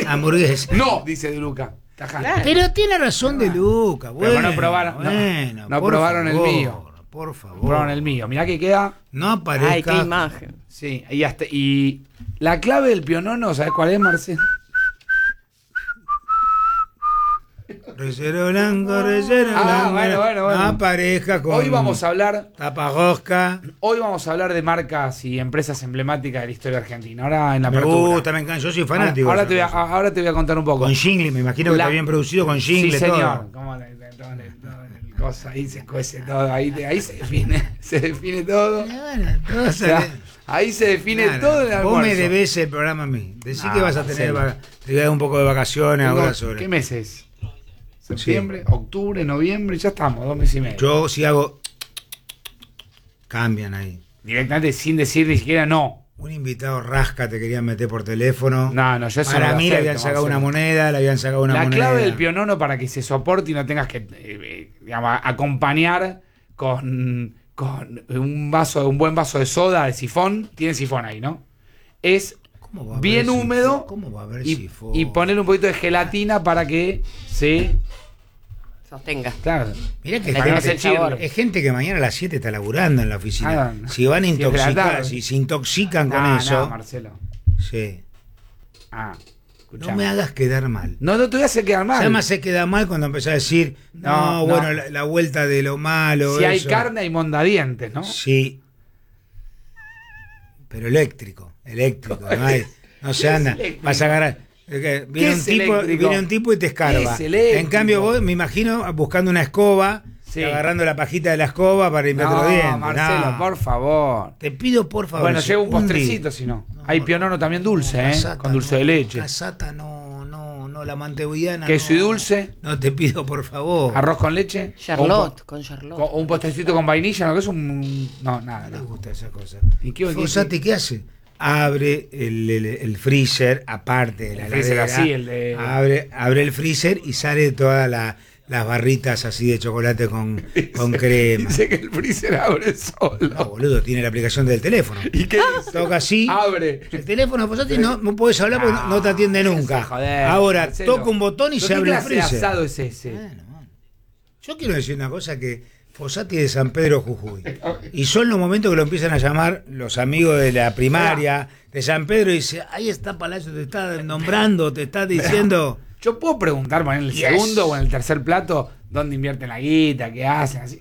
Hamburguesa. No, dice De Luca. Tajante. Claro. Pero tiene razón De Luca. Pero Bueno, no probaron, no por probaron el favor, mío. Por favor. Probaron el mío. Mirá que queda. No aparezca. Ay, qué imagen. Sí, y la clave del pionono, ¿sabes cuál es, Marcelo? Relleno blanco, relleno blanco. Bueno. No aparezca con Hoy vamos a hablar de marcas y empresas emblemáticas de la historia argentina. Ahora en la Me apertura. gusta, me encanta. Yo soy fanático. Ahora de esa cosa. ahora te voy a contar un poco. Con jingle, me imagino que está bien producido con jingle. Sí, señor. Todo. ¿Cómo cosa? Ahí se cuece todo. Ahí se define todo. Todo O sea, ahí se define todo en el almuerzo. Vos me debés el programa a mí. Decí No, que vas a tener. Marcelo. Te voy a dar un poco de vacaciones ahora sobre. ¿Qué meses? Septiembre, octubre, noviembre, ya estamos, 2 meses y medio. Yo si hago. Cambian ahí. Directamente sin decir ni siquiera no. Un invitado rasca te querían meter por teléfono. No, yo eso Para no lo mí le acepto, habían sacado Marcelo. una moneda, La clave del pionono para que se soporte y no tengas que digamos, acompañar con un buen vaso de soda de sifón. Tiene sifón ahí, ¿no? Es ¿Cómo va a bien haber húmedo sifón? ¿Cómo va a haber y sifón? ponerle un poquito de gelatina para que se... Sostenga. Claro. Mirá que Le Para que no tenés se el sabor. chirre. es gente que mañana a las 7 está laburando en la oficina. Ah, Si van a 7 de la intoxicar, tarde. si se intoxican con No, eso. Marcelo. Sí. Escuchá. No me hagas quedar mal. No te voy a hacer quedar mal. Además se queda mal cuando empezás a decir, No. bueno, la vuelta de lo malo. Si hay eso. carne hay mondadientes, ¿no? Sí. Pero eléctrico, no se anda. eléctrico? Vas a agarrar. Viene es eléctrico? un tipo y te escarba. Es eléctrico. En cambio vos, me imagino, buscando una escoba, Sí. y agarrando la pajita de la escoba para limpiarte los dientes. Marcelo, No. por favor. Te pido por favor. Bueno, lleva un día. postrecito si no. Hay pionono también dulce, Casata con dulce no, de leche. Casata no, la manteguiana. Queso no. y dulce. No te pido por favor. Arroz con leche. Charlotte, con Charlotte. O un postrecito con vainilla, ¿no? Que es un... No, nada. No me No. gusta esa cosa. ¿Y qué- Fossati, ¿qué hace? Abre el freezer, aparte de la El freezer heladera, así, el de- abre el freezer y sale todas las barritas así de chocolate con crema. Dice que el freezer abre solo. No, boludo, tiene la aplicación del teléfono. ¿Y qué dice? Toca así. Abre. El teléfono, Fossati, no puedes hablar porque no te atiende nunca. Joder, Ahora Marcelo. toca un botón y ¿Pero se qué abre el clase de freezer. asado es ese? Bueno. Yo quiero decir una cosa, que Fossati es de San Pedro Jujuy. Y son los momentos que lo empiezan a llamar los amigos de la primaria de San Pedro y dice, ahí está Palacio, te está nombrando, te está diciendo... Yo puedo preguntar en el Yes. segundo o en el tercer plato dónde invierten la guita, qué hacen, así.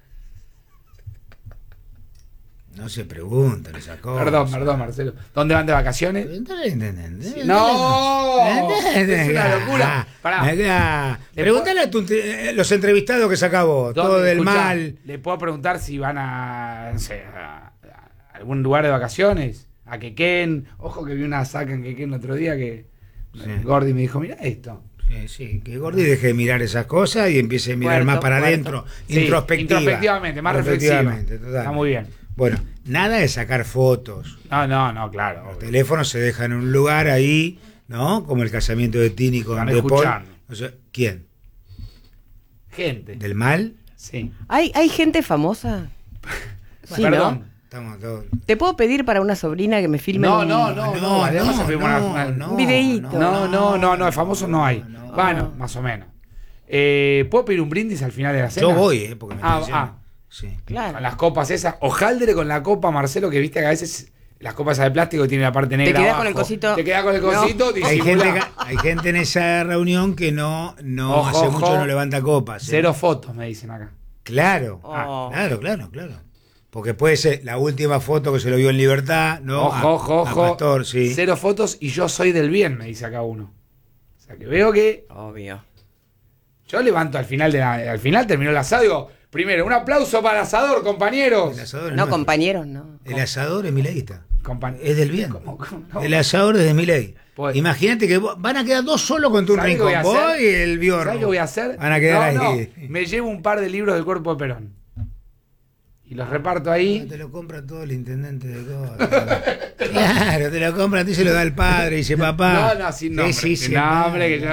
No se preguntan esas cosas. Perdón, Marcelo. ¿Dónde van de vacaciones? Sí. No, es una locura. Pará. Pregúntale a los entrevistados que sacabó, todo ¿Dónde? del Escuchá, mal. Le puedo preguntar si van a, no sé, a algún lugar de vacaciones, a Quequén. Ojo que vi una saca en Quequén el otro día que Sí. Gordi me dijo, mira esto. Sí, que Gordi deje de mirar esas cosas y empiece a mirar más para adentro, Sí, introspectivamente, más reflexiva. totalmente. Está muy bien. Bueno, nada de sacar fotos. No, claro. Los obvio. teléfonos se dejan en un lugar ahí, ¿no? Como el casamiento de Tini con Están De Paul. escuchando. O sea, ¿quién? Gente. ¿Del mal? Sí. ¿Hay gente famosa? Sí, Perdón. ¿no? Estamos todos. ¿Te puedo pedir para una sobrina que me filme No, un- no. Además se filmó un videíto. No, de famoso no hay. no. Bueno, más o menos. ¿Puedo pedir un brindis al final de la cena? Yo voy, porque me están diciendo. Sí. Con Claro. las copas esas. Ojaldre con la copa, Marcelo, que viste que a veces las copas esas de plástico tienen la parte negra. quedás abajo. con el cosito. Te quedás con el cosito. No. Hay gente en esa reunión que no Ojo, hace mucho ojo. no levanta copas. ¿eh? 0 fotos, me dicen acá. Claro. Oh. Claro. Porque puede ser la última foto que se lo vio en Libertad, ¿no? Ojo. A Pastor, sí. 0 fotos y yo soy del bien, me dice acá uno. O sea que veo que Obvio. yo levanto al final al final terminó el asado, digo, primero, un aplauso para el asador, compañeros. El asador es No, nuestro. compañeros, no. El asador es mileísta. Compa- Es del bien. ¿Cómo no? El asador es de Milei. Pues- Imagínate que van a quedar dos solos contra un ¿Sabés qué voy rincón. a hacer? Vos y el Biorro. ¿Sabes qué voy a hacer? Van a quedar No, ahí. me llevo un par de libros del cuerpo de Perón. Y los reparto ahí. Te lo compra todo el intendente de Córdoba. Claro, te lo compra, a ti se lo da el padre y dice papá. No, sin nombre. Sí, sin nombre, que yo,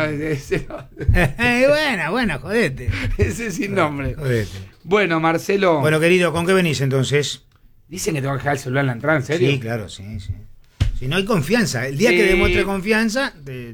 bueno, jodete. ese sin nombre. Jodete. Bueno, Marcelo. Bueno, querido, ¿con qué venís entonces? Dicen que tengo que dejar el celular en la entrada, ¿en serio? Sí, claro, sí. Si no hay confianza, el día Sí. que demuestre confianza,